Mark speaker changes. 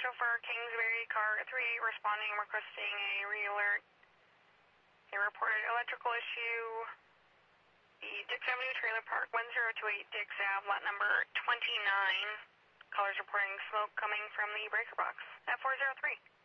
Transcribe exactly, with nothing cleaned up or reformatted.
Speaker 1: chauffeur Kingsbury, car three responding, requesting a re-alert. A reported electrical issue. The Dix Avenue Trailer Park, one zero two eight Dix Ave, lot number twenty-nine. Callers reporting smoke coming from the breaker box at four zero three.